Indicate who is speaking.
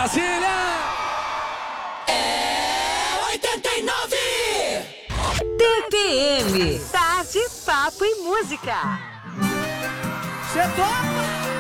Speaker 1: Brasília!
Speaker 2: É 89!
Speaker 3: TPM, Tarde, Papo e Música.
Speaker 1: Cê topa?